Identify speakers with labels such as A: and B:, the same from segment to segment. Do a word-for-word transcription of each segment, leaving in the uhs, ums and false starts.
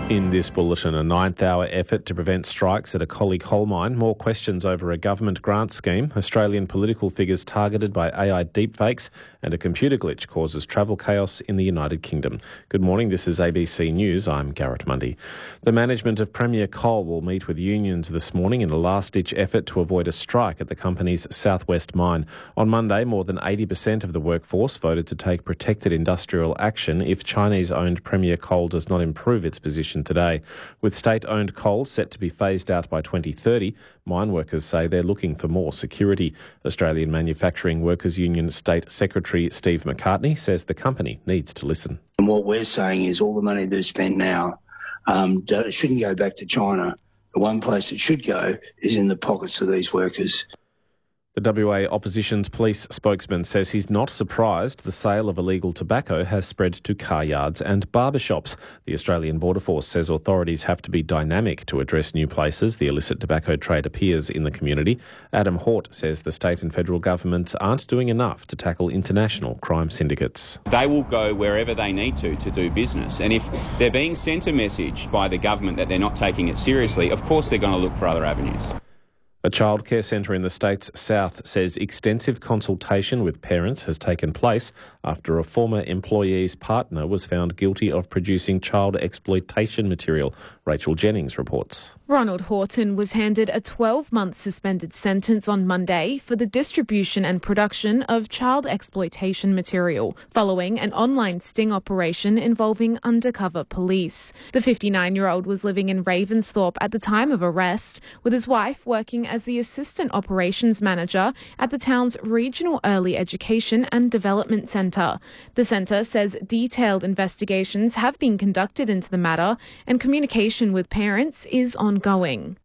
A: In this bulletin, a ninth-hour effort to prevent strikes at a Collie coal mine, more questions over a government grant scheme, Australian political figures targeted by A I deepfakes, and a computer glitch causes travel chaos in the United Kingdom. Good morning, this is A B C News. I'm Garrett Mundy. The management of Premier Coal will meet with unions this morning in a last-ditch effort to avoid a strike at the company's southwest mine. On Monday, more than eighty percent of the workforce voted to take protected industrial action if Chinese-owned Premier Coal does not improve its position today. With state-owned coal set to be phased out by twenty thirty, mine workers say they're looking for more security. Australian Manufacturing Workers Union State Secretary Steve McCartney says the company needs to listen.
B: And what we're saying is all the money that's spent now um, shouldn't go back to China. The one place it should go is in the pockets of these workers.
A: The W A Opposition's police spokesman says he's not surprised the sale of illegal tobacco has spread to car yards and barbershops. The Australian Border Force says authorities have to be dynamic to address new places the illicit tobacco trade appears in the community. Adam Hort says the state and federal governments aren't doing enough to tackle international crime syndicates.
C: They will go wherever they need to to do business. And if they're being sent a message by the government that they're not taking it seriously, of course they're going to look for other avenues.
A: A childcare centre in the state's south says extensive consultation with parents has taken place after a former employee's partner was found guilty of producing child exploitation material. Rachel Jennings reports.
D: Ronald Horton was handed a twelve-month suspended sentence on Monday for the distribution and production of child exploitation material, following an online sting operation involving undercover police. The fifty-nine-year-old was living in Ravensthorpe at the time of arrest, with his wife working as the assistant operations manager at the town's Regional Early Education and Development Centre. The centre says detailed investigations have been conducted into the matter and communication with parents is ongoing.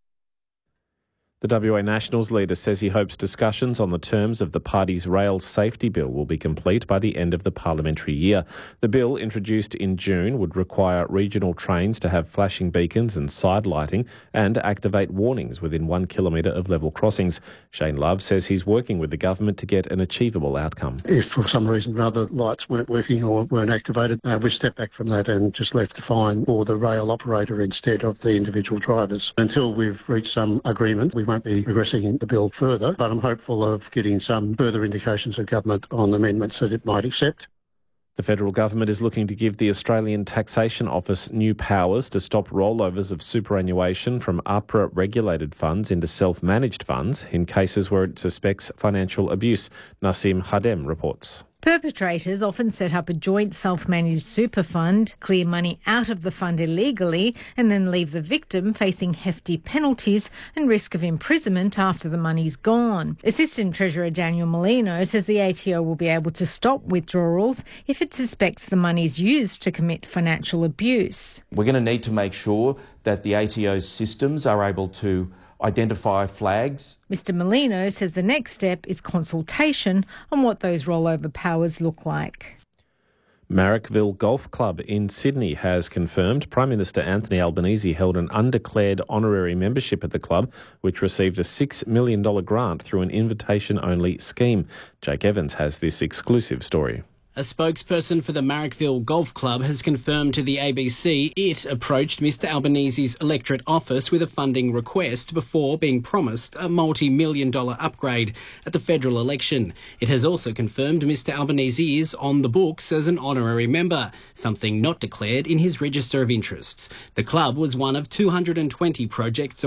D: The W A Nationals leader says he hopes discussions on the terms of the party's rail safety bill will be complete by the end of the parliamentary year. The bill, introduced in June, would require regional trains to have flashing beacons and side lighting and activate warnings within one kilometre of level crossings. Shane Love says he's working with the government to get an achievable outcome.
E: If for some reason or other lights weren't working or weren't activated, uh, we stepped back from that and just left the fine for the rail operator instead of the individual drivers. Until we've reached some agreement, we won't be progressing the bill further, but I'm hopeful of getting some further indications of government on amendments that it might accept.
A: The federal government is looking to give the Australian Taxation Office new powers to stop rollovers of superannuation from A P R-regulated funds into self-managed funds in cases where it suspects financial abuse. Nassim Hadem reports.
F: Perpetrators often set up a joint self-managed super fund, clear money out of the fund illegally, and then leave the victim facing hefty penalties and risk of imprisonment after the money's gone. Assistant Treasurer Daniel Molino says the A T O will be able to stop withdrawals if it suspects the money's used to commit financial abuse.
G: We're going to need to make sure that the A T O's systems are able to identify flags.
F: Mister Molino says the next step is consultation on what those rollover powers look like.
A: Marrickville Golf Club in Sydney has confirmed Prime Minister Anthony Albanese held an undeclared honorary membership at the club, which received a six million dollars grant through an invitation-only scheme. Jake Evans has this exclusive story.
H: A spokesperson for the Marrickville Golf Club has confirmed to the A B C it approached Mister Albanese's electorate office with a funding request before being promised a multi-million dollar upgrade at the federal election. It has also confirmed Mister Albanese is on the books as an honorary member, something not declared in his register of interests. The club was one of two hundred twenty projects